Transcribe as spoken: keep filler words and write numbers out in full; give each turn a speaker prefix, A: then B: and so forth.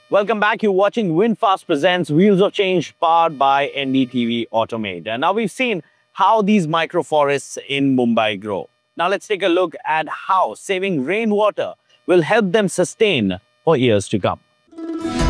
A: Welcome back. You're watching VinFast presents Wheels of Change, powered by N D T V Automate. And now we've seen how these microforests in Mumbai grow. Now let's take a look at how saving rainwater will help them sustain for years to come.